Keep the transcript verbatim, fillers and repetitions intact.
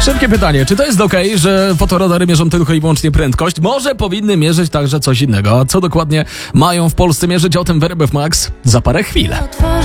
Szybkie pytanie, czy to jest okej, że fotoradary mierzą tylko i wyłącznie prędkość? Może powinny mierzyć także coś innego. A co dokładnie mają w Polsce mierzyć? O tym w R M F Max za parę chwil.